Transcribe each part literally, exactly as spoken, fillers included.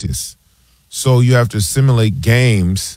practice. So you have to simulate games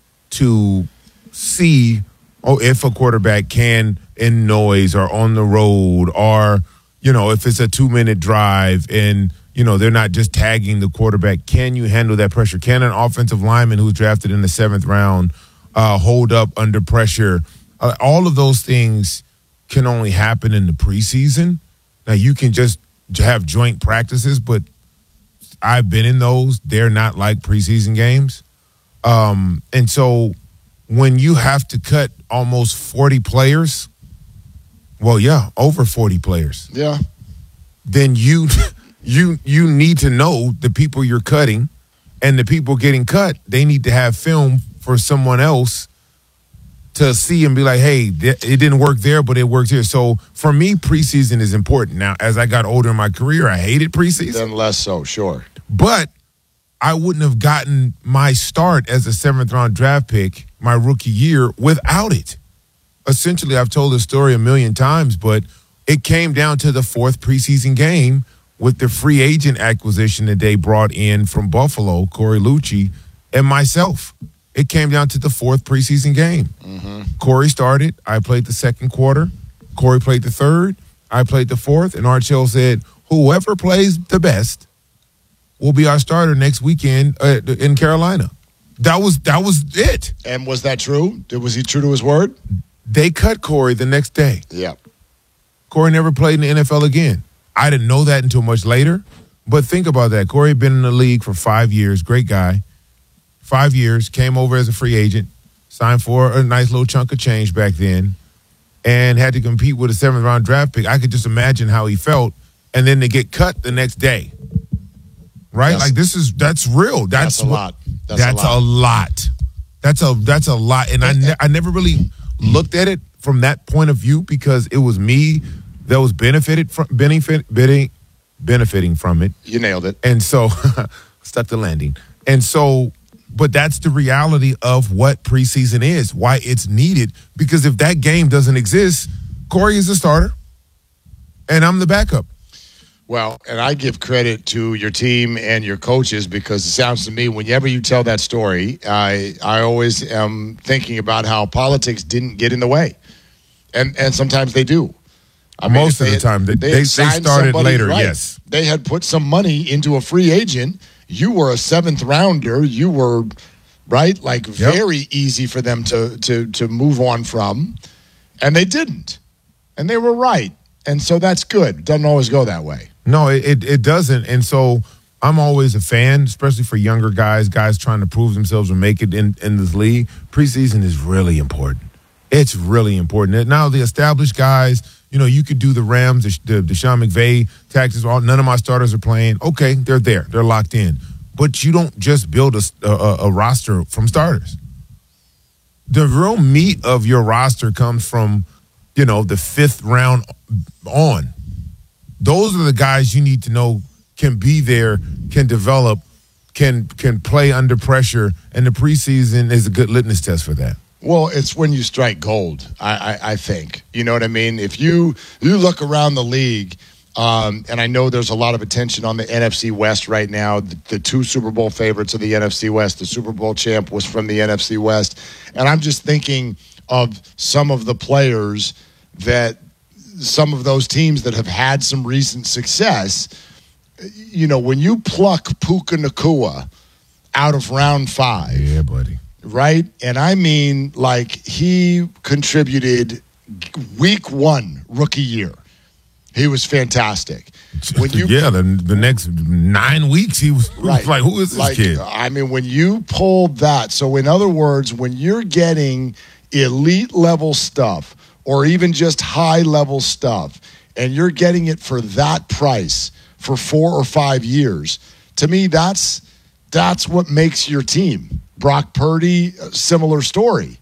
to see, oh, if a quarterback can in noise or on the road, or, you know, if it's a two-minute drive and, you know, they're not just tagging the quarterback, can you handle that pressure? Can an offensive lineman who's drafted in the seventh round uh, hold up under pressure? Uh, all of those things can only happen in the preseason. Now, you can just have joint practices, but I've been in those. They're not like preseason games. Um, and so when you have to cut almost forty players, well, yeah, over forty players. Yeah. Then you you you need to know the people you're cutting, and the people getting cut, they need to have film for someone else to see and be like, hey, it didn't work there, but it worked here. So for me, preseason is important. Now, as I got older in my career, I hated preseason. Then less so, sure. But I wouldn't have gotten my start as a seventh round draft pick my rookie year without it. Essentially, I've told this story a million times, but it came down to the fourth preseason game with the free agent acquisition that they brought in from Buffalo, Corey Lucci, and myself. It came down to the fourth preseason game. Mm-hmm. Corey started. I played the second quarter. Corey played the third. I played the fourth. And Art Shell said, whoever plays the best will be our starter next weekend uh, in Carolina. That was that was it. And was that true? Was he true to his word? They cut Corey the next day. Yeah. Corey never played in the N F L again. I didn't know that until much later. But think about that. Corey had been in the league for five years. Great guy. Five years, came over as a free agent, signed for a nice little chunk of change back then, and had to compete with a seventh round draft pick. I could just imagine how he felt. And then to get cut the next day. Right? That's, like this is that's real. That's, that's a lot. That's, that's a, lot. a lot. That's a that's a lot. And I ne- I never really looked at it from that point of view because it was me that was benefited from benefit, benefiting from it. You nailed it. And so stuck the landing. And so but that's the reality of what preseason is, why it's needed. Because if that game doesn't exist, Corey is the starter, and I'm the backup. Well, and I give credit to your team and your coaches because it sounds to me, whenever you tell that story, I I always am thinking about how politics didn't get in the way. And and sometimes they do. I mean, Most of the had, time. They, they, they, they started somebody, later, right, yes. They had put some money into a free agent. You were a seventh rounder. You were, right, like yep. very easy for them to, to, to move on from. And they didn't. And they were right. And so that's good. It doesn't always go that way. No, it, it, it doesn't. And so I'm always a fan, especially for younger guys, guys trying to prove themselves or make it in, in this league. Preseason is really important. It's really important. Now, the established guys, you know, you could do the Rams, the, the, the Sean McVay tactics. All, none of my starters are playing. Okay, they're there. They're locked in. But you don't just build a, a, a roster from starters. The real meat of your roster comes from, you know, the fifth round on. Those are the guys you need to know can be there, can develop, can can play under pressure, and the preseason is a good litmus test for that. Well, it's when you strike gold, I, I, I think. You know what I mean? If you you look around the league, um, and I know there's a lot of attention on the N F C West right now, the, the two Super Bowl favorites of the N F C West, the Super Bowl champ was from the N F C West, and I'm just thinking of some of the players that some of those teams that have had some recent success. You know, when you pluck Puka Nacua out of round five. Yeah, buddy. Right? And I mean, like, he contributed week one, rookie year. He was fantastic. When you, yeah, the, the next nine weeks, he was, right. was like, who is this like, kid? I mean, when you pulled that, so in other words, when you're getting elite level stuff or even just high level stuff, and you're getting it for that price for four or five years, to me, that's that's what makes your team. Brock Purdy, similar story.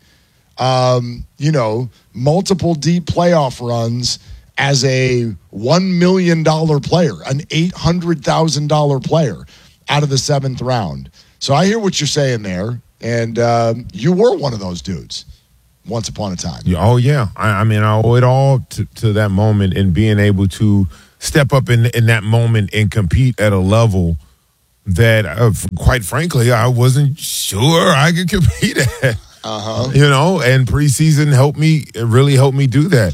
Um, you know, multiple deep playoff runs as a one million dollars player, an eight hundred thousand dollars player out of the seventh round. So I hear what you're saying there, and um, you were one of those dudes once upon a time. Yeah, oh, yeah. I, I mean, I owe it all to, to that moment and being able to step up in, in that moment and compete at a level that, uh, quite frankly, I wasn't sure I could compete at. Uh-huh. You know, and preseason helped me, it really helped me do that.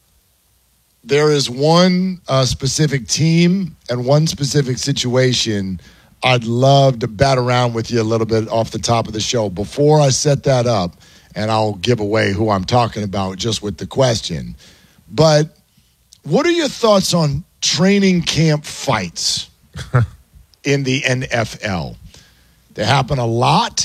There is one uh, specific team and one specific situation I'd love to bat around with you a little bit off the top of the show. Before I set that up, and I'll give away who I'm talking about just with the question. But what are your thoughts on training camp fights in the N F L? They happen a lot.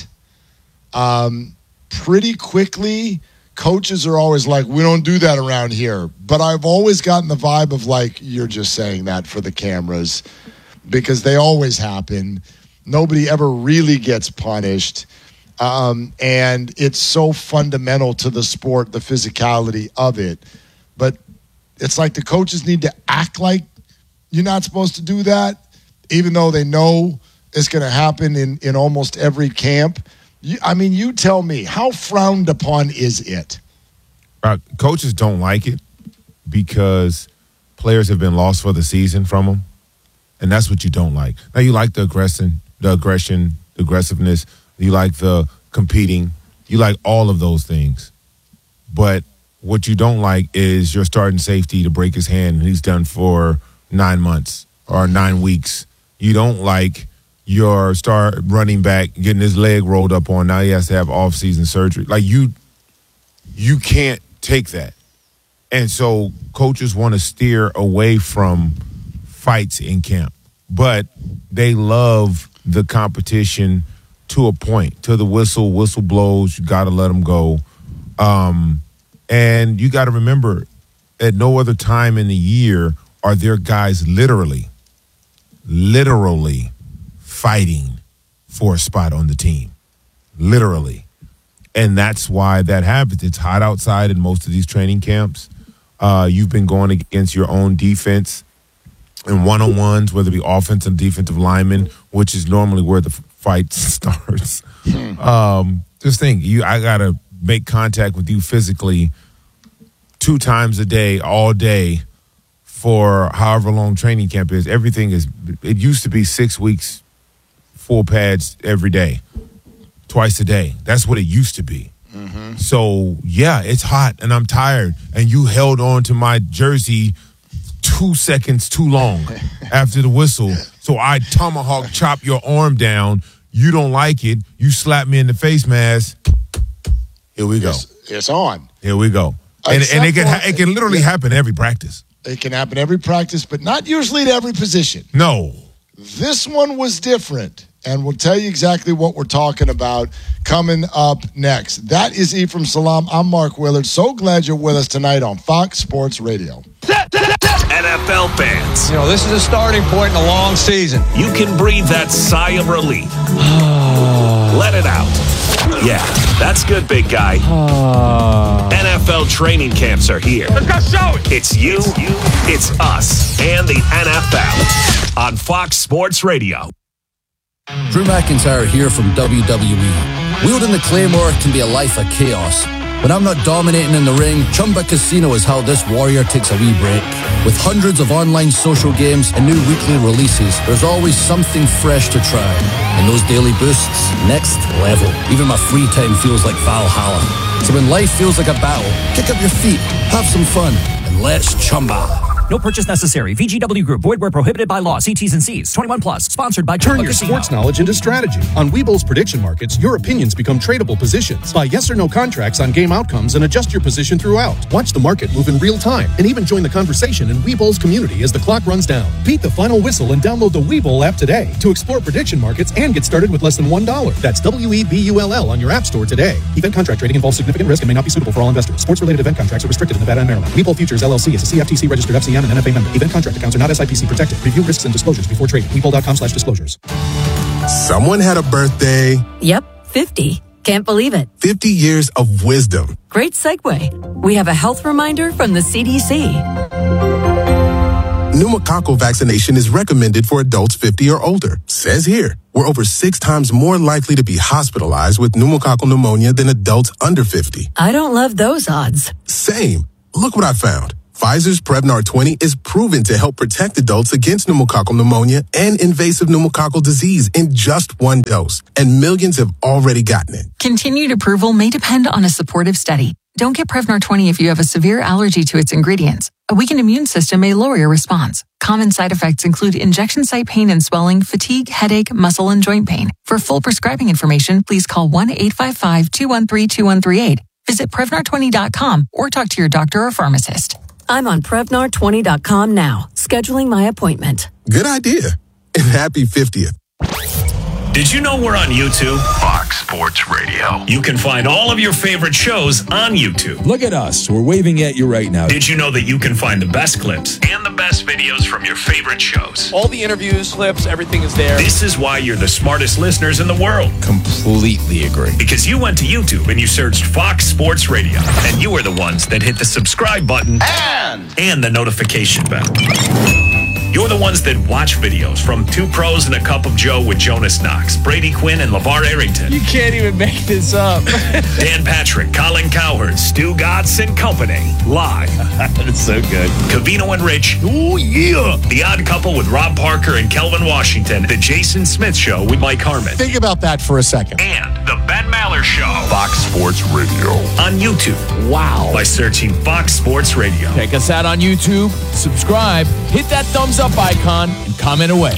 Um, pretty quickly, coaches are always like, we don't do that around here. But I've always gotten the vibe of like, you're just saying that for the cameras, because they always happen. Nobody ever really gets punished. Um, and it's so fundamental to the sport, the physicality of it. But it's like the coaches need to act like you're not supposed to do that, even though they know it's going to happen in, in almost every camp. You, I mean, you tell me, how frowned upon is it? Uh, coaches don't like it because players have been lost for the season from them, and that's what you don't like. Now, you like the aggression, the aggression, the aggressiveness. You like the competing. You like all of those things. But what you don't like is your starting safety to break his hand, and he's done for nine months or nine weeks. You don't like your star running back getting his leg rolled up on. Now he has to have off-season surgery. Like, you, you can't take that. And so coaches want to steer away from fights in camp. But they love the competition to a point. To the whistle, whistle blows, you got to let them go. Um, and you got to remember, at no other time in the year are there guys literally, literally fighting for a spot on the team. Literally. And that's why that happens. It's hot outside in most of these training camps. Uh, you've been going against your own defense in one-on-ones, whether it be offensive and defensive linemen, which is normally where the fight starts. Hmm. Um, just think, you, I got to make contact with you physically two times a day, all day, for however long training camp is. Everything is, it used to be six weeks, full pads every day, twice a day. That's what it used to be. Mm-hmm. So, yeah, it's hot and I'm tired. And you held on to my jersey two seconds too long after the whistle. So I tomahawk chop your arm down. You don't like it. You slap me in the face mask. Here we go. It's, it's on. Here we go. And, and it can it can literally yeah. happen every practice. It can happen every practice, but not usually at every position. No. This one was different, and we'll tell you exactly what we're talking about coming up next. That is Ephraim Salaam. I'm Mark Willard. So glad you're with us tonight on Fox Sports Radio. N F L fans, you know, this is a starting point in a long season. You can breathe that sigh of relief. Let it out. Yeah, that's good, big guy. N F L training camps are here. Let's go show it. It's you, it's you, it's us, and the N F L on Fox Sports Radio. Drew McIntyre here from W W E. Wielding the Claymore can be a life of chaos. When I'm not dominating in the ring, Chumba Casino is how this warrior takes a wee break. With hundreds of online social games and new weekly releases, there's always something fresh to try. And those daily boosts, next level. Even my free time feels like Valhalla. So when life feels like a battle, kick up your feet, have some fun, and let's Chumba. No purchase necessary. V G W Group. Void where prohibited by law. See T's and C's. twenty-one plus. Sponsored by Turn Chumba your Casino. sports knowledge into strategy. On Webull's prediction markets, your opinions become tradable positions. Buy yes or no contracts on game outcomes and adjust your position throughout. Watch the market move in real time and even join the conversation in Webull's community as the clock runs down. Beat the final whistle and download the Webull app today to explore prediction markets and get started with less than one dollar. That's W E B U L L on your app store today. Event contract trading involves significant risk and may not be suitable for all investors. Sports-related event contracts are restricted in Nevada and Maryland. Webull Futures, L L C is a C F T C registered F C M and N F A member. Event contract accounts are not S I P C protected. Review risks and disclosures before trading. Webull dot com slash disclosures. Someone had a birthday. Yep, fifty. Can't believe it. fifty years of wisdom. Great segue. We have a health reminder from the C D C. Pneumococcal vaccination is recommended for adults fifty or older. Says here, we're over six times more likely to be hospitalized with pneumococcal pneumonia than adults under fifty. I don't love those odds. Same. Look what I found. Pfizer's Prevnar twenty is proven to help protect adults against pneumococcal pneumonia and invasive pneumococcal disease in just one dose, and millions have already gotten it. Continued approval may depend on a supportive study. Don't get Prevnar twenty if you have a severe allergy to its ingredients. A weakened immune system may lower your response. Common side effects include injection site pain and swelling, fatigue, headache, muscle, and joint pain. For full prescribing information, please call one eight five five, two one three, two one three eight. Visit Prevnar twenty dot com or talk to your doctor or pharmacist. I'm on Prevnar twenty dot com now, scheduling my appointment. Good idea. And happy fiftieth. Did you know we're on YouTube? Fox Sports Radio. You can find all of your favorite shows on YouTube. Look at us. We're waving at you right now. Did you know that you can find the best clips and the best videos from your favorite shows? All the interviews, clips, everything is there. This is why you're the smartest listeners in the world. Completely agree. Because you went to YouTube and you searched Fox Sports Radio, and you are the ones that hit the subscribe button and, and the notification bell. You're the ones that watch videos from Two Pros and a Cup of Joe with Jonas Knox, Brady Quinn, and LeVar Arrington. You can't even make this up. Dan Patrick, Colin Cowherd, Stu Gatz and Company. Live. That's so good. Covino and Rich. Oh, yeah. The Odd Couple with Rob Parker and Kelvin Washington. The Jason Smith Show with Mike Harmon. Think about that for a second. And The Ben Maller Show. Fox Sports Radio. On YouTube. Wow. By searching Fox Sports Radio. Check us out on YouTube. Subscribe. Hit that thumbs up icon and comment away.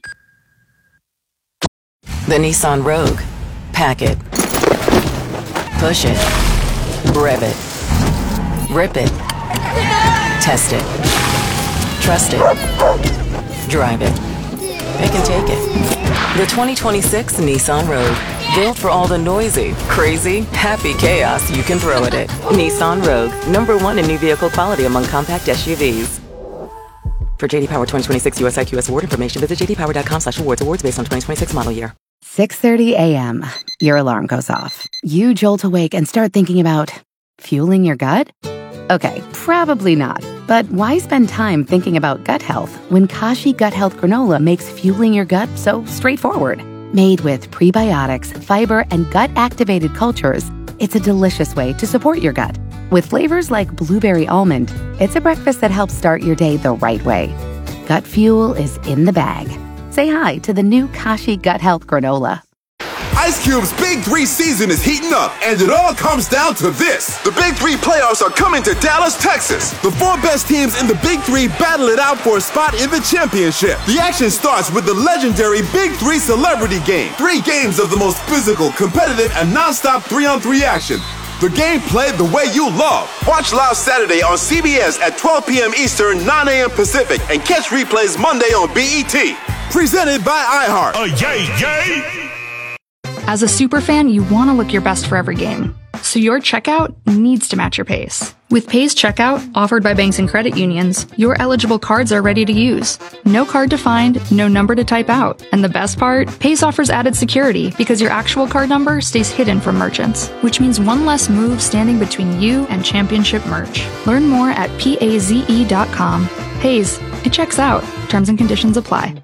The Nissan Rogue. Pack it. Push it. Rev it. Rip it. Test it. Trust it. Drive it. Pick and take it. The twenty twenty-six Nissan Rogue. Built for all the noisy, crazy, happy chaos you can throw at it. Nissan Rogue. Number one in new vehicle quality among compact S U Vs. For J D Power twenty twenty-six U S I Q S award information, visit j d power dot com slash awards. Awards based on twenty twenty-six model year. six thirty a.m. Your alarm goes off. You jolt awake and start thinking about fueling your gut? Okay, probably not. But why spend time thinking about gut health when Kashi Gut Health Granola makes fueling your gut so straightforward? Made with prebiotics, fiber, and gut-activated cultures, it's a delicious way to support your gut. With flavors like blueberry almond, it's a breakfast that helps start your day the right way. Gut fuel is in the bag. Say hi to the new Kashi Gut Health Granola. Ice Cube's Big Three season is heating up, and it all comes down to this. The Big Three playoffs are coming to Dallas, Texas. The four best teams in the Big Three battle it out for a spot in the championship. The action starts with the legendary Big Three Celebrity Game. Three games of the most physical, competitive, and non-stop three-on-three action. The game played the way you love. Watch live Saturday on C B S at twelve p.m. Eastern, nine a.m. Pacific, and catch replays Monday on B E T. Presented by iHeart. Oh, yay, yay! As a superfan, you want to look your best for every game. So your checkout needs to match your pace. With Pace Checkout, offered by banks and credit unions, your eligible cards are ready to use. No card to find, no number to type out. And the best part? Pace offers added security because your actual card number stays hidden from merchants, which means one less move standing between you and championship merch. Learn more at paze dot com. Paze, it checks out. Terms and conditions apply.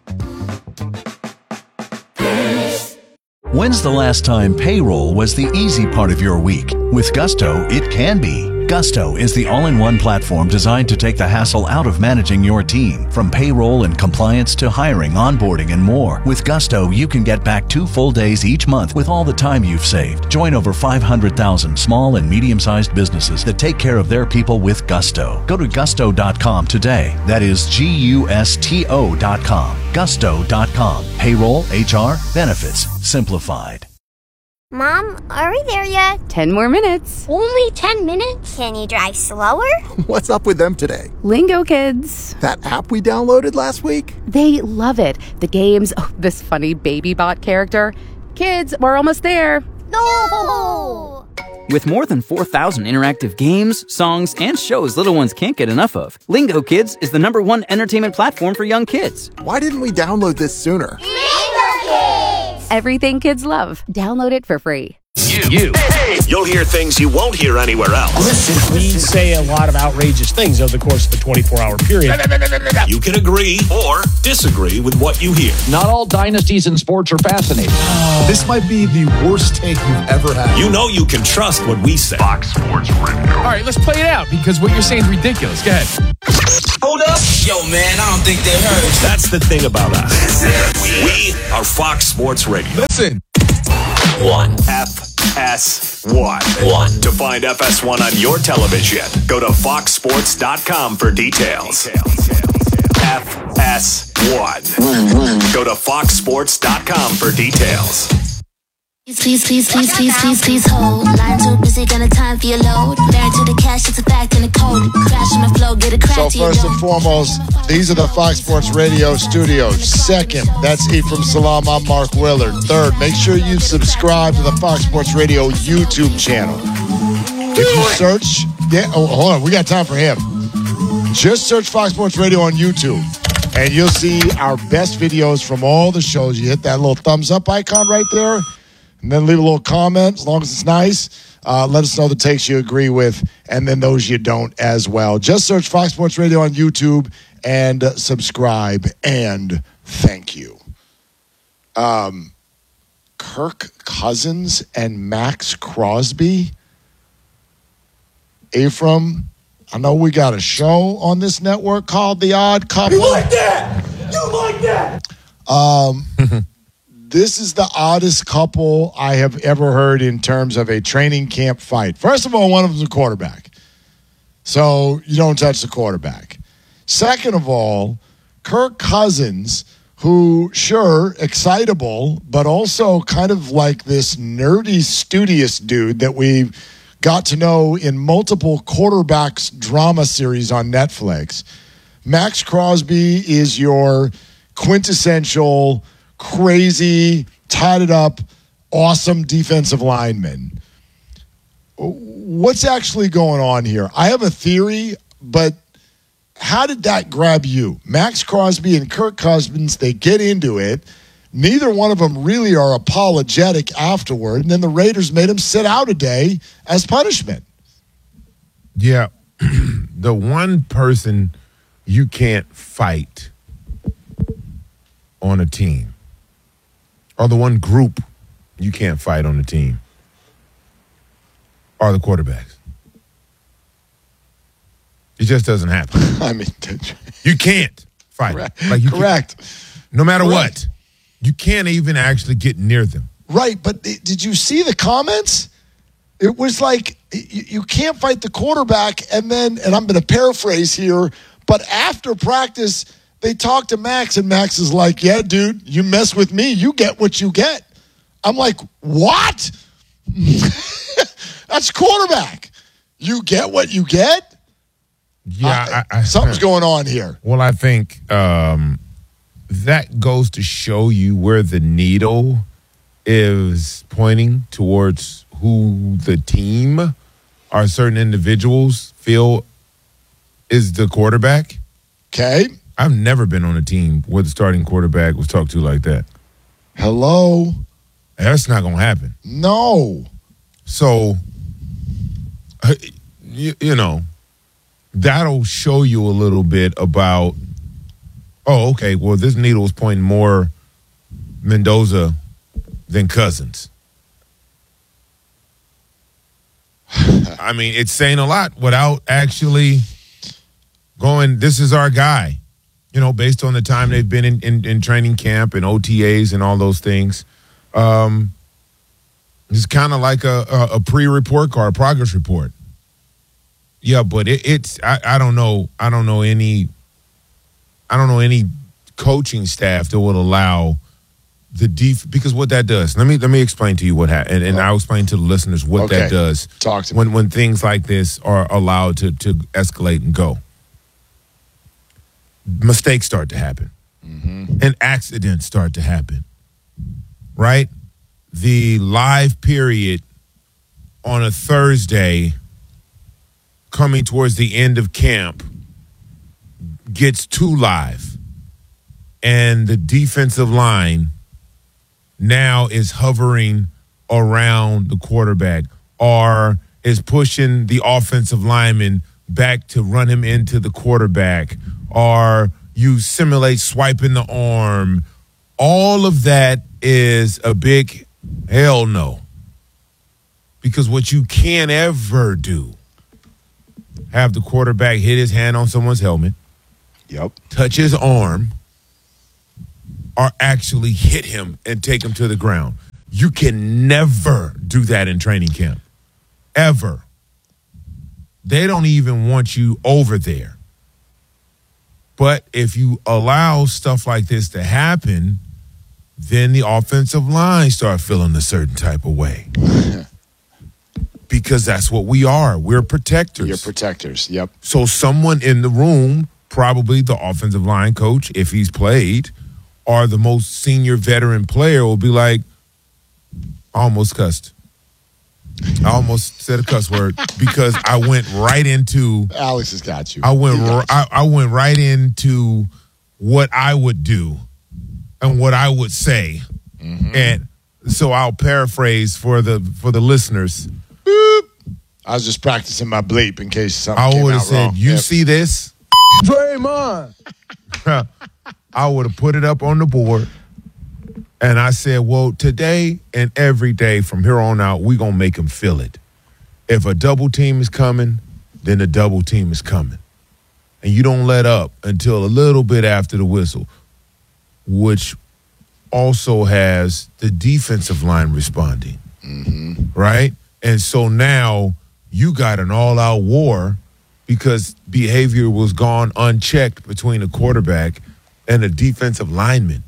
When's the last time payroll was the easy part of your week? With Gusto, it can be. Gusto is the all-in-one platform designed to take the hassle out of managing your team. From payroll and compliance to hiring, onboarding, and more. With Gusto, you can get back two full days each month with all the time you've saved. Join over five hundred thousand small and medium-sized businesses that take care of their people with Gusto. Go to gusto dot com today. That is G U S T O dot com. gusto dot com. Payroll, H R, benefits, simplified. Mom, are we there yet? Ten more minutes. Only ten minutes? Can you drive slower? What's up with them today? Lingo Kids. That app we downloaded last week? They love it. The games, oh, this funny baby bot character. Kids, we're almost there. No! With more than four thousand interactive games, songs, and shows little ones can't get enough of, Lingo Kids is the number one entertainment platform for young kids. Why didn't we download this sooner? Lingo Kids! Everything kids love. Download it for free. You. You'll hear things you won't hear anywhere else. Listen, we say a lot of outrageous things over the course of a twenty-four hour period. You can agree or disagree with what you hear. Not all dynasties in sports are fascinating. This might be the worst take you've ever had. You know you can trust what we say. Fox Sports Radio. All right, let's play it out because what you're saying is ridiculous. Go ahead. Hold up. Yo, man, I don't think they heard. That's the thing about us. We are Fox Sports Radio. Listen. One. F S one. One. To find F S one on your television, go to fox sports dot com for details. F S one. Go to fox sports dot com for details. Please, please, please, please, please, please hold. Line too busy, gonna time for your load. Married to the cash, it's a fact in the code. Crash on my flow, get a crack So to your first and dome. foremost, these are the Fox Sports Radio studios. Second, that's Ephraim Salam. I'm Mark Willard. Third, make sure you subscribe to the Fox Sports Radio YouTube channel. If you search, yeah, oh, hold on, we got time for him. Just search Fox Sports Radio on YouTube, and you'll see our best videos from all the shows. You hit that little thumbs up icon right there, and then leave a little comment as long as it's nice. Uh, let us know the takes you agree with, and then those you don't as well. Just search Fox Sports Radio on YouTube and uh, subscribe, and thank you. Um, Kirk Cousins and Max Crosby. Ephraim, I know we got a show on this network called The Odd Couple. You like that? You like that? Um, this is the oddest couple I have ever heard in terms of a training camp fight. First of all, one of them's a quarterback. So you don't touch the quarterback. Second of all, Kirk Cousins, who, sure, excitable, but also kind of like this nerdy, studious dude that we got to know in multiple quarterbacks drama series on Netflix. Max Crosby is your quintessential, crazy, tied it up, awesome defensive lineman. What's actually going on here? I have a theory, but how did that grab you? Max Crosby and Kirk Cousins, they get into it. Neither one of them really are apologetic afterward, and then the Raiders made him sit out a day as punishment. Yeah. The one person you can't fight on a team, or the one group you can't fight on a team, are the quarterbacks. It just doesn't happen. I mean, you can't fight. Correct. Like you Correct. Can't, no matter Correct. what, you can't even actually get near them. Right, but did you see the comments? It was like, you, you can't fight the quarterback, and then, and I'm going to paraphrase here, but after practice, they talk to Max, and Max is like, yeah, dude, you mess with me, you get what you get. I'm like, what? That's quarterback. You get what you get? Yeah. I, I, I, something's going on here. Well, I think um, that goes to show you where the needle is pointing towards who the team or certain individuals feel is the quarterback. Okay. I've never been on a team where the starting quarterback was talked to like that. Hello? That's not going to happen. No. So, you, you know, that'll show you a little bit about, oh, okay, well, this needle is pointing more Mendoza than Cousins. I mean, it's saying a lot without actually going, this is our guy. You know, based on the time they've been in, in, in training camp and O T As and all those things. Um, it's kind of like a, a, a pre-report card, a progress report. Yeah, but it, it's I, I don't know I don't know any I don't know any coaching staff that would allow the def because what that does. Let me let me explain to you what happened, and, and I'll explain to the listeners what Okay. that does. Talk to me. when when things like this are allowed to to escalate and go. Mistakes start to happen, and accidents start to happen. Right, the live period on a Thursday, coming towards the end of camp, gets too live, and the defensive line now is hovering around the quarterback, or is pushing the offensive lineman back to run him into the quarterback, or you simulate swiping the arm, all of that is a big hell no. Because what you can't ever do, have the quarterback hit his hand on someone's helmet, yep, touch his arm, or actually hit him and take him to the ground. You can never do that in training camp. Ever. They don't even want you over there. But if you allow stuff like this to happen, then the offensive line start feeling a certain type of way. Because that's what we are. We're protectors. You're protectors, yep. So someone in the room, probably the offensive line coach, if he's played, or the most senior veteran player will be like, I almost cussed. I almost said a cuss word because I went right into Alex has got you. I went got I, I went right into what I would do and what I would say. Mm-hmm. And so I'll paraphrase for the for the listeners. Boop. I was just practicing my bleep in case something I came would have out said, wrong. you Yep. see this? Draymond. I would have put it up on the board. And I said, well, today and every day from here on out, we're going to make them feel it. If a double team is coming, then a double team is coming. And you don't let up until a little bit after the whistle, which also has the defensive line responding, mm-hmm. right? And so now you got an all-out war because behavior was gone unchecked between a quarterback and a defensive lineman.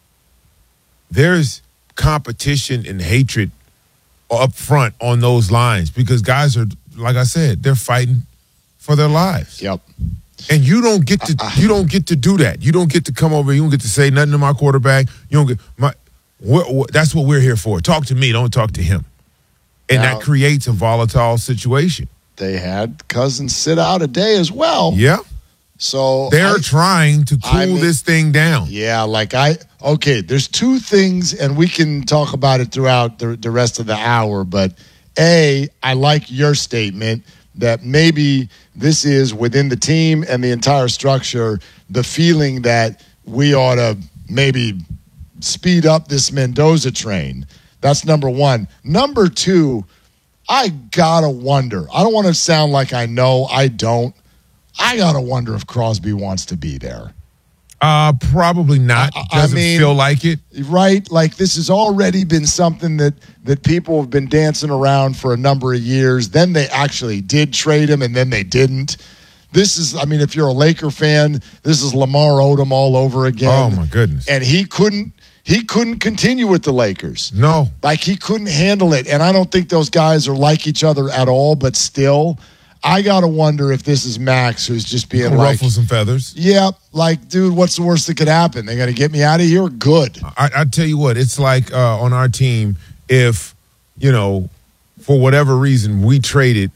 There's competition and hatred up front on those lines because guys are, like I said, they're fighting for their lives. Yep. And you don't get to you don't get to do that. You don't get to come over. You don't get to say nothing to my quarterback. You don't get my. We're, we're, that's what we're here for. Talk to me. Don't talk to him. And Now, that creates a volatile situation. They had Cousins sit out a day as well. Yeah. So they're I, trying to cool I mean, this thing down. Yeah, like I okay, there's two things, and we can talk about it throughout the, the rest of the hour, but A, I like your statement that maybe this is within the team and the entire structure, the feeling that we ought to maybe speed up this Mendoza train. That's number one. Number two, I gotta wonder. I don't want to sound like I know, I don't. I gotta wonder if Crosby wants to be there. Uh, probably not. I, Doesn't I mean, feel like it. Right? Like this has already been something that, that people have been dancing around for a number of years. Then they actually did trade him, and then they didn't. This is, I mean, if you're a Laker fan, this is Lamar Odom all over again. Oh, my goodness. And he couldn't he couldn't continue with the Lakers. No. Like he couldn't handle it. And I don't think those guys are like each other at all, but still, I got to wonder if this is Max who's just being Ruffle like. Ruffle some feathers. Yeah, like, dude, what's the worst that could happen? They got to get me out of here? Good. I, I tell you what, it's like uh, on our team, if, you know, for whatever reason, we traded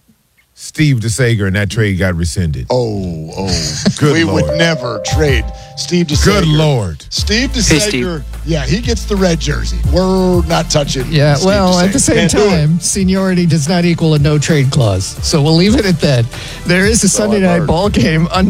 Steve DeSager and that trade got rescinded. Oh, oh. Good we Lord. would never trade Steve DeSager. Good Lord. Steve DeSager, Hey, Steve. yeah, he gets the red jersey. We're not touching Yeah, Steve well, DeSager. at the same Can't do it. time, seniority does not equal a no trade clause. So we'll leave it at that. There is a Sunday I've night heard. ball game under.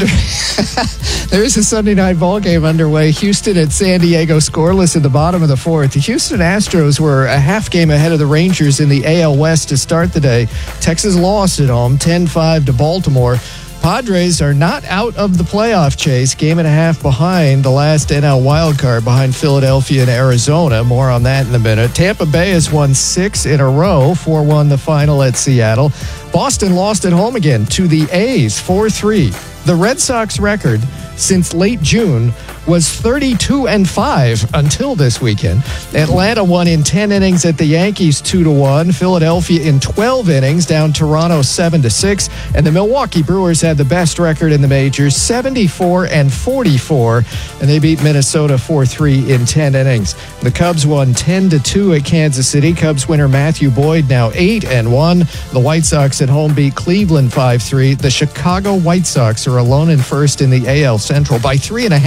There is a Sunday night ball game underway. Houston at San Diego scoreless in the bottom of the fourth. The Houston Astros were a half game ahead of the Rangers in the A L West to start the day. Texas lost at home, ten five to Baltimore. Padres are not out of the playoff chase, game and a half behind the last N L wildcard behind Philadelphia and Arizona. More on that in a minute. Tampa Bay has won six in a row, four one the final at Seattle. Boston lost at home again to the A's, four three. The Red Sox record since late June was thirty-two and five until this weekend. Atlanta won in ten innings at the Yankees two to one. Philadelphia in twelve innings down Toronto seven to six, and the Milwaukee Brewers had the best record in the majors, seventy-four and forty-four, and they beat Minnesota four three in ten innings. The Cubs won ten to two at Kansas City. Cubs winner Matthew Boyd now eight and one. The White Sox at home beat Cleveland five three. The Chicago White Sox are alone in first in the A L Central by three and a half games.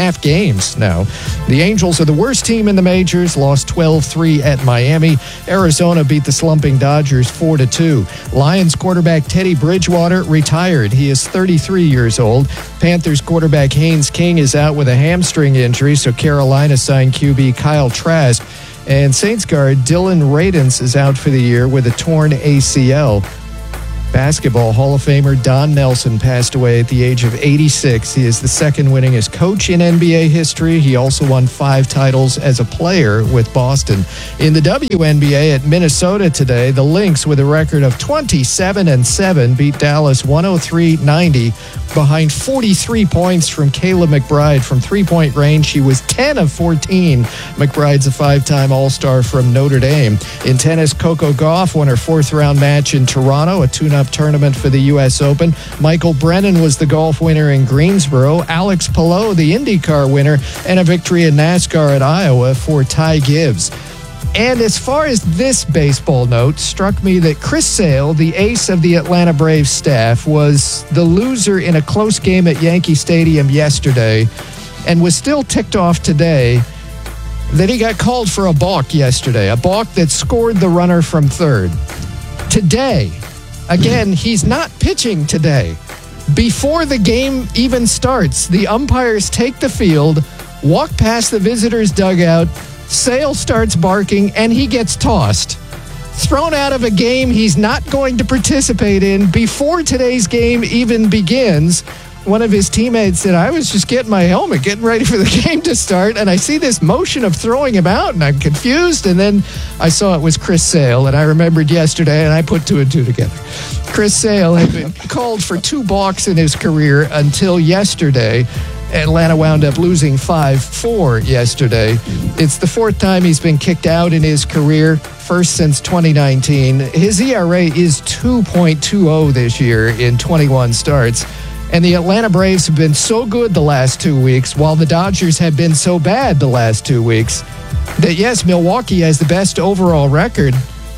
teams now. The Angels are the worst team in the majors, lost twelve three at Miami. Arizona beat the slumping Dodgers four to two. Lions quarterback Teddy Bridgewater retired. He is thirty-three years old. Panthers quarterback Haynes King is out with a hamstring injury, so Carolina signed Q B Kyle Trask. And Saints guard Dylan Radins is out for the year with a torn A C L. Basketball Hall of Famer Don Nelson passed away at the age of eighty-six. He is the second winningest coach in N B A history. He also won five titles as a player with Boston. In the W N B A at Minnesota today, the Lynx, with a record of twenty-seven and seven, beat Dallas one oh three ninety behind forty-three points from Kayla McBride from three-point range. She was ten of fourteen. McBride's a five-time All-Star from Notre Dame. In tennis, Coco Gauff won her fourth-round match in Toronto, a tune-up tournament for the U S Open. Michael Brennan was the golf winner in Greensboro. Alex Palou, the IndyCar winner, and a victory in NASCAR at Iowa for Ty Gibbs. And as far as this baseball note, struck me that Chris Sale, the ace of the Atlanta Braves staff, was the loser in a close game at Yankee Stadium yesterday and was still ticked off today that he got called for a balk yesterday, a balk that scored the runner from third. Today, again, he's not pitching today. Before the game even starts, the umpires take the field, walk past the visitor's dugout, Sale starts barking, and he gets tossed. Thrown out of a game he's not going to participate in before today's game even begins. One of his teammates said, I was just getting my helmet, getting ready for the game to start, and I see this motion of throwing him out, and I'm confused. And then I saw it was Chris Sale, and I remembered yesterday, and I put two and two together. Chris Sale had been called for two balks in his career until yesterday. Atlanta wound up losing five four yesterday. It's the fourth time he's been kicked out in his career, first since twenty nineteen. His E R A is two point two oh this year in twenty-one starts. And the Atlanta Braves have been so good the last two weeks, while the Dodgers have been so bad the last two weeks, that yes, Milwaukee has the best overall record.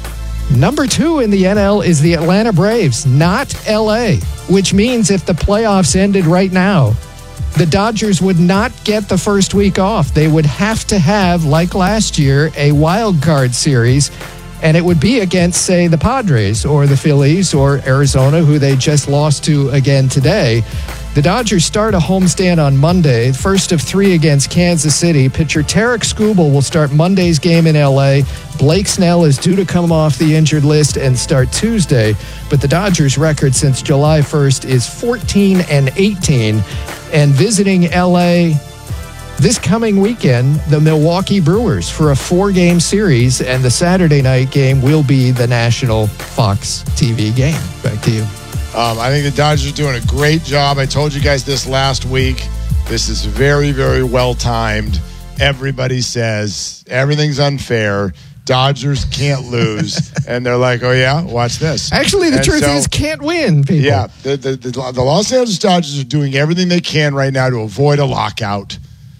Number two in the N L is the Atlanta Braves, not L A, which means if the playoffs ended right now, the Dodgers would not get the first week off. They would have to have, like last year, a wild card series, and it would be against, say, the Padres or the Phillies or Arizona, who they just lost to again today. The Dodgers start a homestand on Monday, first of three against Kansas City. Pitcher Tarek Skubal will start Monday's game in L A. Blake Snell is due to come off the injured list and start Tuesday. But the Dodgers' record since July first is fourteen and eighteen. And visiting L A this coming weekend, the Milwaukee Brewers for a four-game series. And the Saturday night game will be the national Fox T V game. Back to you. Um, I think the Dodgers are doing a great job. I told you guys this last week. This is very, very well timed. Everybody says everything's unfair. Dodgers can't lose. And they're like, oh, yeah, watch this. Actually, the and truth so, is can't win, people. Yeah, the, the, the, the Los Angeles Dodgers are doing everything they can right now to avoid a lockout.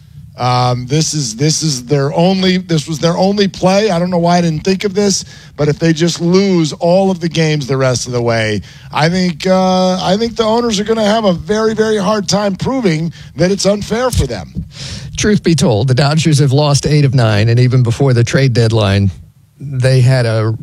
Um, this is this is their only this was their only play. I don't know why I didn't think of this, but if they just lose all of the games the rest of the way, I think uh, I think the owners are going to have a very, very hard time proving that it's unfair for them. Truth be told, the Dodgers have lost eight of nine, and even before the trade deadline, they had a,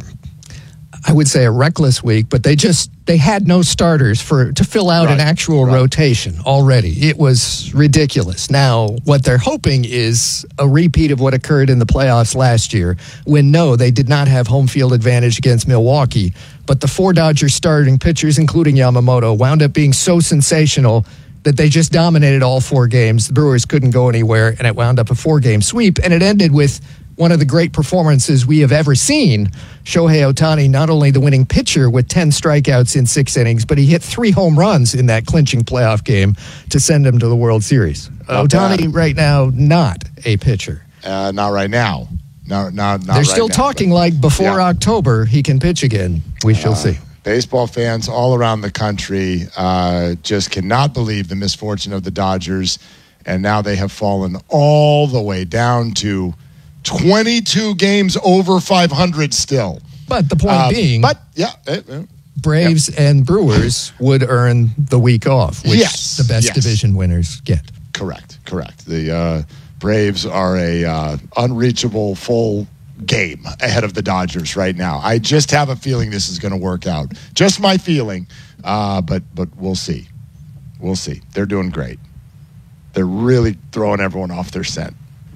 I would say, a reckless week, but they just they had no starters for to fill out right. an actual right. rotation already. It was ridiculous. Now, what they're hoping is a repeat of what occurred in the playoffs last year, when no, they did not have home field advantage against Milwaukee, but the four Dodgers starting pitchers, including Yamamoto, wound up being so sensational that they just dominated all four games. The Brewers couldn't go anywhere, and it wound up a four-game sweep, and it ended with one of the great performances we have ever seen. Shohei Ohtani, not only the winning pitcher with ten strikeouts in six innings, but he hit three home runs in that clinching playoff game to send him to the World Series. Not Ohtani bad. Right now, not a pitcher. Uh, not right now. No, not, not They're right still now, talking but, like before yeah. October he can pitch again. We shall uh, see. Baseball fans all around the country uh, just cannot believe the misfortune of the Dodgers, and now they have fallen all the way down to twenty-two games over five hundred still. But the point uh, being, but yeah, it, it, Braves yeah. and Brewers would earn the week off, which yes, the best yes. division winners get. Correct. correct. The uh, Braves are a uh, unreachable full game ahead of the Dodgers right now. I just have a feeling this is going to work out. Just my feeling, uh, but but we'll see. We'll see. They're doing great. They're really throwing everyone off their scent.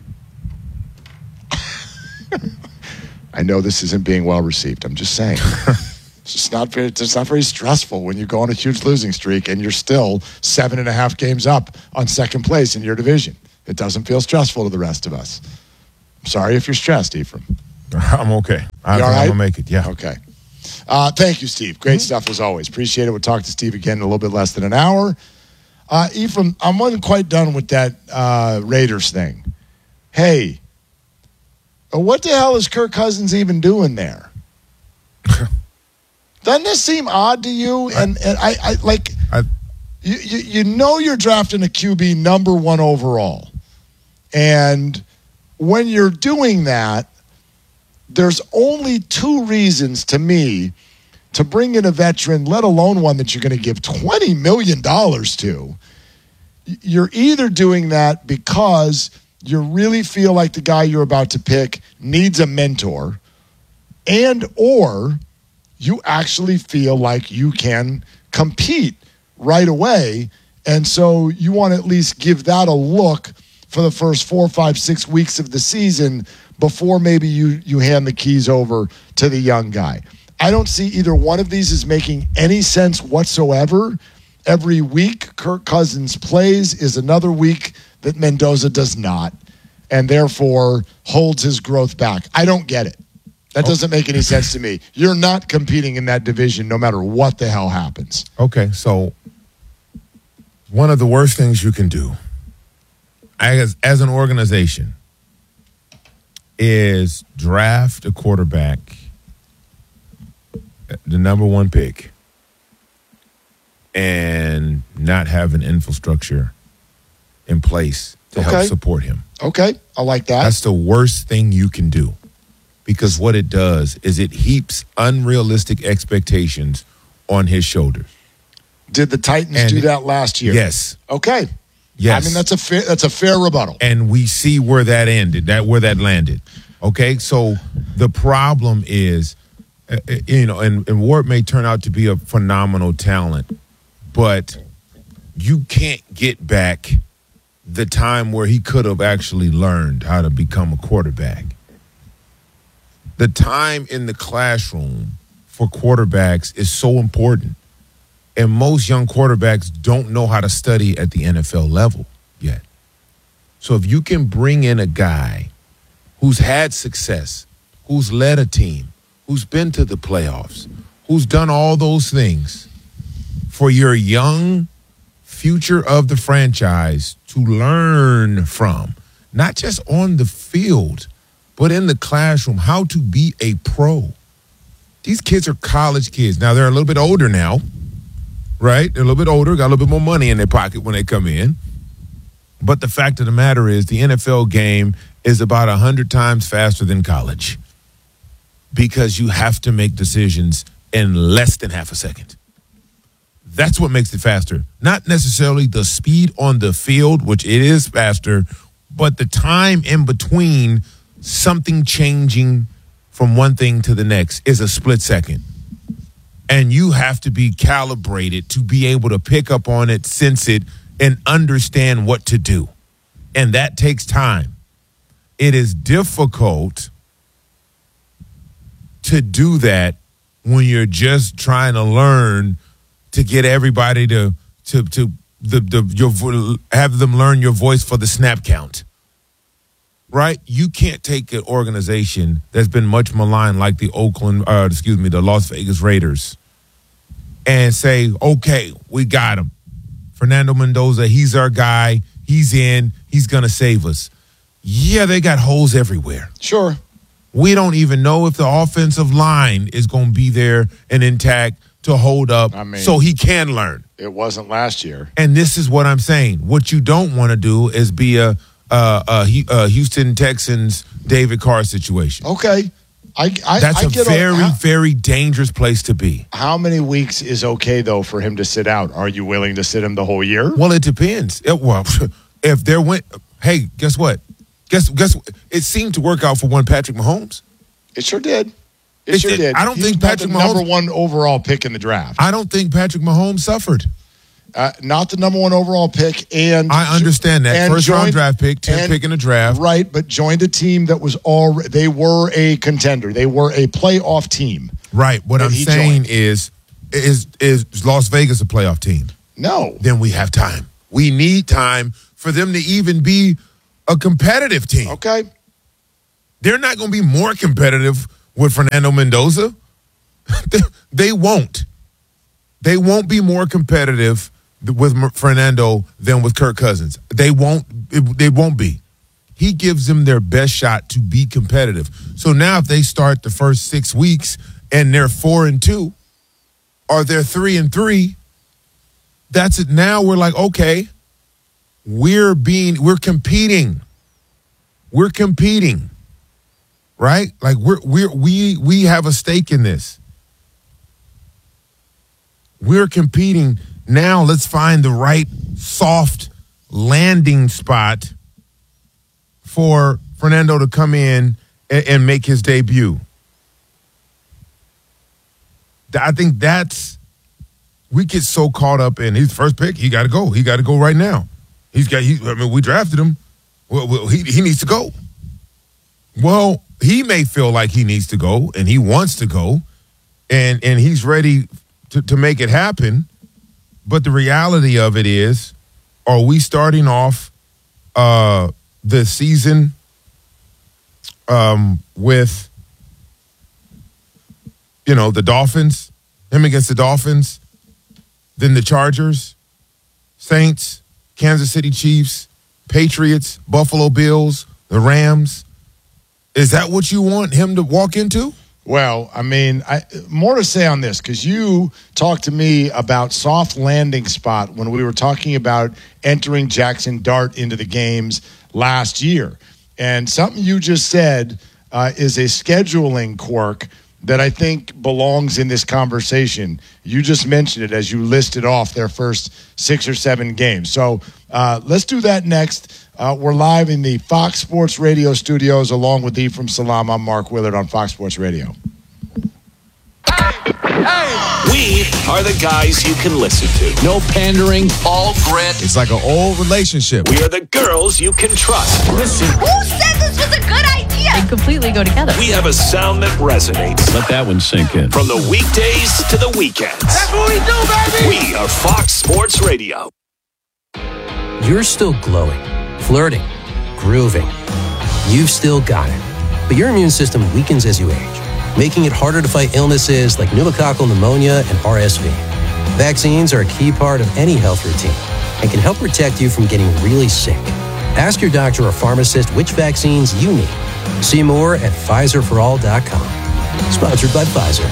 I know this isn't being well received. I'm just saying. It's just not very, it's not very stressful when you go on a huge losing streak and you're still seven and a half games up on second place in your division. It doesn't feel stressful to the rest of us. I'm sorry if you're stressed, Ephraim. I'm okay. I You think all right? I'm going to make it, yeah. Okay. Uh, thank you, Steve. Great mm-hmm. stuff as always. Appreciate it. We'll talk to Steve again in a little bit less than an hour. Uh, Ephraim, I wasn't quite done with that uh, Raiders thing. Hey, what the hell is Kirk Cousins even doing there? Doesn't this seem odd to you? And and I, I like I, you, you you know you're drafting a Q B number one overall. And when you're doing that, there's only two reasons to me to bring in a veteran, let alone one that you're going to give twenty million dollars to. You're either doing that because you really feel like the guy you're about to pick needs a mentor, and or you actually feel like you can compete right away, and so you want to at least give that a look for the first four, five, six weeks of the season before maybe you, you hand the keys over to the young guy. I don't see either one of these as making any sense whatsoever. Every week Kirk Cousins plays is another week that Mendoza does not, and therefore holds his growth back. I don't get it. That doesn't make any sense to me. You're not competing in that division no matter what the hell happens. Okay, so one of the worst things you can do as, as an organization is draft a quarterback, the number one pick, and not have an infrastructure in place to Okay. help support him. Okay, I like that. That's the worst thing you can do, because what it does is it heaps unrealistic expectations on his shoulders. Did the Titans And do it- that last year? Yes. Okay. Yes. I mean, that's a fair, that's a fair rebuttal. And we see where that ended, that where that landed. Okay, so the problem is, uh, uh, you know, and, and Ward may turn out to be a phenomenal talent, but you can't get back the time where he could have actually learned how to become a quarterback. The time in the classroom for quarterbacks is so important. And most young quarterbacks don't know how to study at the N F L level yet. So if you can bring in a guy who's had success, who's led a team, who's been to the playoffs, who's done all those things for your young future of the franchise to learn from, not just on the field, but in the classroom, how to be a pro. These kids are college kids. Now, they're a little bit older now, right? They're a little bit older, got a little bit more money in their pocket when they come in. But the fact of the matter is the N F L game is about one hundred times faster than college, because you have to make decisions in less than half a second. That's what makes it faster. Not necessarily the speed on the field, which it is faster, but the time in between something changing from one thing to the next is a split second. And you have to be calibrated to be able to pick up on it, sense it, and understand what to do. And that takes time. It is difficult to do that when you're just trying to learn to get everybody to to to the the your vo- have them learn your voice for the snap count. Right? You can't take an organization that's been much maligned like the Oakland, uh, excuse me, the Las Vegas Raiders, and say, okay, we got him. Fernando Mendoza, he's our guy. He's in. He's going to save us. Yeah, they got holes everywhere. Sure. We don't even know if the offensive line is going to be there and intact to hold up I mean, so he can learn. It wasn't last year. And this is what I'm saying. What you don't want to do is be a, a, a, a Houston Texans David Carr situation. Okay. I, I, That's I a get very, how, very dangerous place to be. How many weeks is okay, though, for him to sit out? Are you willing to sit him the whole year? Well, it depends. It, well, if there went, hey, guess what? Guess guess it seemed to work out for one Patrick Mahomes. It sure did. It, it sure did. I don't He's think Patrick the Mahomes number one overall pick in the draft. I don't think Patrick Mahomes suffered. Uh, not the number one overall pick, and I understand that first joined, round draft pick, tenth pick in the draft, right? But joined a team that was all they were a contender. They were a playoff team, right? What I'm saying joined. is, is is Las Vegas a playoff team? No. Then we have time. We need time for them to even be a competitive team. Okay. They're not going to be more competitive with Fernando Mendoza. they, they won't. They won't be more competitive with Fernando than with Kirk Cousins. They won't. It, they won't be. He gives them their best shot to be competitive. So now, if they start the first six weeks and they're four and two, or they're three and three, that's it. Now we're like, okay, we're being, we're competing. We're competing, right? Like we're we're we we have a stake in this. We're competing. Now let's find the right soft landing spot for Fernando to come in and, and make his debut. I think that's, we get so caught up in his first pick, he got to go. He got to go right now. He's got, he, I mean, we drafted him. Well, well, he, he needs to go. Well, he may feel like he needs to go and he wants to go and, and he's ready to, to make it happen. But the reality of it is, are we starting off uh, the season um, with, you know, the Dolphins, him against the Dolphins, then the Chargers, Saints, Kansas City Chiefs, Patriots, Buffalo Bills, the Rams? Is that what you want him to walk into? Well, I mean, I, more to say on this, because you talked to me about soft landing spot when we were talking about entering Jackson Dart into the games last year. And something you just said uh, is a scheduling quirk that I think belongs in this conversation. You just mentioned it as you listed off their first six or seven games. So uh, let's do that next. Uh, we're live in the Fox Sports Radio studios along with Ephraim Salam. I'm Mark Willard on Fox Sports Radio. We are the guys you can listen to. No pandering, all grit. It's like an old relationship. We are the girls you can trust. Listen. Who said this was a good idea? They completely go together. We have a sound that resonates. Let that one sink in. From the weekdays to the weekends. That's what we do, baby! We are Fox Sports Radio. You're still glowing, flirting, grooving. You've still got it. But your immune system weakens as you age, making it harder to fight illnesses like pneumococcal pneumonia and R S V. Vaccines are a key part of any health routine and can help protect you from getting really sick. Ask your doctor or pharmacist which vaccines you need. See more at Pfizer for all dot com. Sponsored by Pfizer.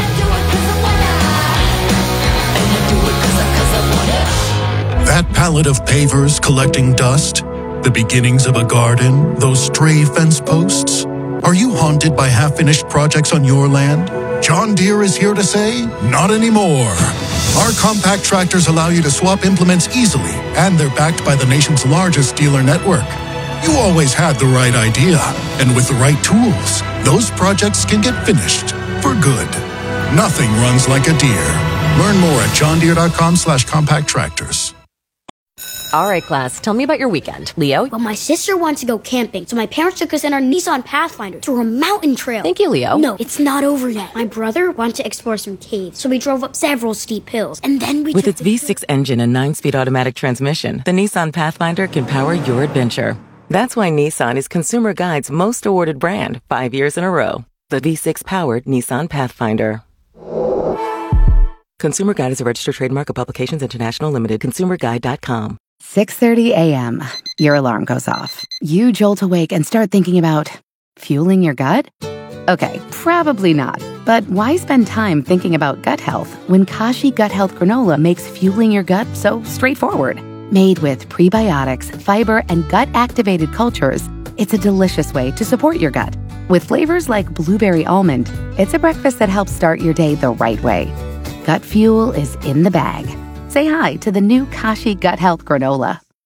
That pallet of pavers collecting dust, the beginnings of a garden, those stray fence posts. Are you haunted by half-finished projects on your land? John Deere is here to say, not anymore. Our compact tractors allow you to swap implements easily, and they're backed by the nation's largest dealer network. You always had the right idea, and with the right tools, those projects can get finished for good. Nothing runs like a Deere. Learn more at johndeere.com slash compact tractors. All right, class, tell me about your weekend. Leo? Well, my sister wants to go camping, so my parents took us in our Nissan Pathfinder through a mountain trail. Thank you, Leo. No, it's not over yet. My brother wanted to explore some caves, so we drove up several steep hills, and then we With took its V six engine and nine-speed automatic transmission, the Nissan Pathfinder can power your adventure. That's why Nissan is Consumer Guide's most awarded brand, five years in a row. The V six-powered Nissan Pathfinder. Consumer Guide is a registered trademark of Publications International Limited. consumer guide dot com. six thirty a.m. Your alarm goes off. You jolt awake and start thinking about fueling your gut? Okay, probably not. But why spend time thinking about gut health when Kashi Gut Health Granola makes fueling your gut so straightforward? Made with prebiotics, fiber, and gut-activated cultures, it's a delicious way to support your gut. With flavors like blueberry almond, it's a breakfast that helps start your day the right way. Gut fuel is in the bag. Say hi to the new Kashi Gut Health Granola. I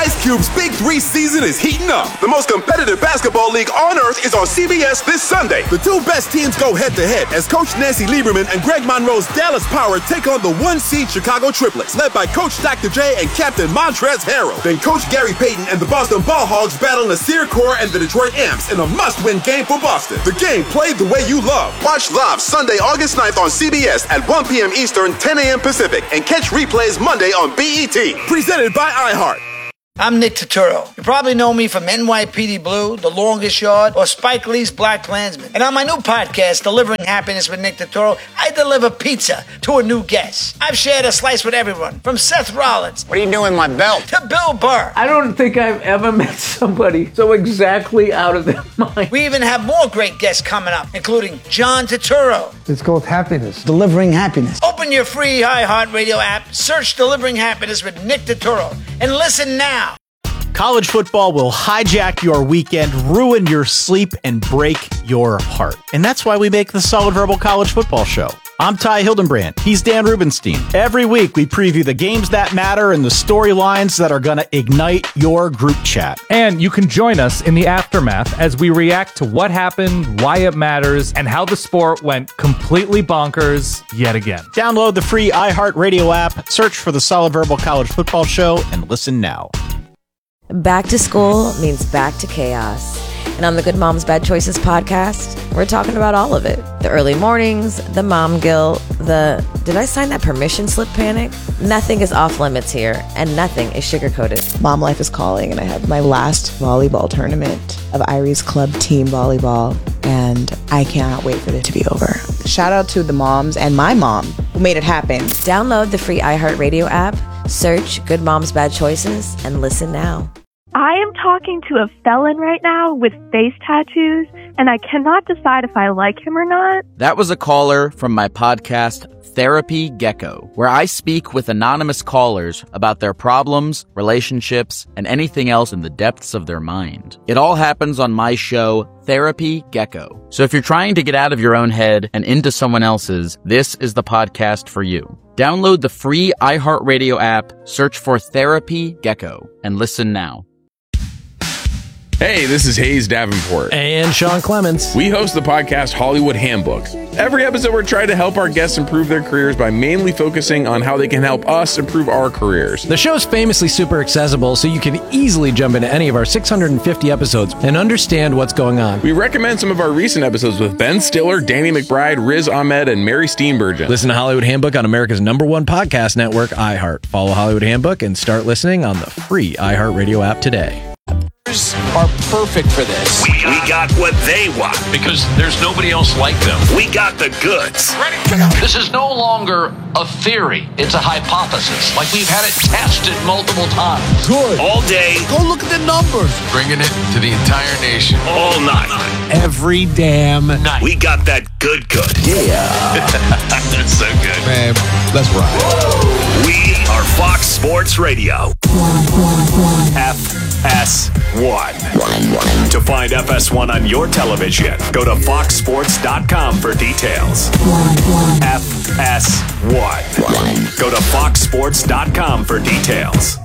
Ice Cube's Big Three season is heating up. The most competitive basketball league on earth is on C B S this Sunday. The two best teams go head-to-head as Coach Nancy Lieberman and Greg Monroe's Dallas Power take on the one-seed Chicago Triplets, led by Coach Doctor J and Captain Montrezl Harrell. Then Coach Gary Payton and the Boston Ball Hogs battle Nasir Kaur and the Detroit Amps in a must-win game for Boston. The game played the way you love. Watch live Sunday, August ninth on C B S at one p.m. Eastern, ten a.m. Pacific, and catch replays Monday on B E T. Presented by iHeart. I'm Nick Turturro. You probably know me from N Y P D Blue, The Longest Yard, or Spike Lee's Black Klansman. And on my new podcast, Delivering Happiness with Nick Turturro, I deliver pizza to a new guest. I've shared a slice with everyone, from Seth Rollins. What are you doing with my belt? To Bill Burr. I don't think I've ever met somebody so exactly out of their mind. We even have more great guests coming up, including John Turturro. It's called Happiness. Delivering Happiness. Open your free iHeartRadio app, search Delivering Happiness with Nick Turturro, and listen now. College football will hijack your weekend, ruin your sleep, and break your heart. And that's why we make the Solid Verbal College Football Show. I'm Ty Hildenbrand. He's Dan Rubenstein. Every week, we preview the games that matter and the storylines that are going to ignite your group chat. And you can join us in the aftermath as we react to what happened, why it matters, and how the sport went completely bonkers yet again. Download the free iHeartRadio app, search for the Solid Verbal College Football Show, and listen now. Back to school means back to chaos. And on the Good Moms Bad Choices podcast, we're talking about all of it. The early mornings, the mom guilt, the did I sign that permission slip panic? Nothing is off limits here, and nothing is sugar-coated. Mom life is calling, and I have my last volleyball tournament of Irie's Club team volleyball, and I cannot wait for it to be over. Shout out to the moms and my mom who made it happen. Download the free iHeartRadio app, search Good Moms Bad Choices, and listen now. I am talking to a felon right now with face tattoos, and I cannot decide if I like him or not. That was a caller from my podcast, Therapy Gecko, where I speak with anonymous callers about their problems, relationships, and anything else in the depths of their mind. It all happens on my show, Therapy Gecko. So if you're trying to get out of your own head and into someone else's, this is the podcast for you. Download the free iHeartRadio app, search for Therapy Gecko, and listen now. Hey, this is Hayes Davenport. And Sean Clements. We host the podcast Hollywood Handbook. Every episode, we're trying to help our guests improve their careers by mainly focusing on how they can help us improve our careers. The show's famously super accessible, so you can easily jump into any of our six hundred fifty episodes and understand what's going on. We recommend some of our recent episodes with Ben Stiller, Danny McBride, Riz Ahmed, and Mary Steenburgen. Listen to Hollywood Handbook on America's number one podcast network, iHeart. Follow Hollywood Handbook and start listening on the free iHeartRadio app today. Are perfect for this. We got, we got what they want because there's nobody else like them. We got the goods. Ready? This is no longer a theory. It's a hypothesis. Like we've had it tested multiple times. Good. All day. Go look at the numbers. Bringing it to the entire nation. All night. Every damn night. We got that good good. Yeah. That's so good. Man, let's ride. We are Fox Sports Radio. F S one. To find F S one on your television, go to fox sports dot com for details. F S one. Go to fox sports dot com for details.